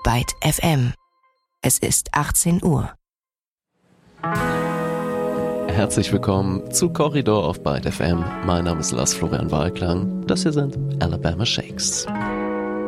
Byte FM. Es ist 18 Uhr. Herzlich willkommen zu Korridor auf Byte FM. Mein Name ist Lars Florian Wahlklang. Das hier sind Alabama Shakes.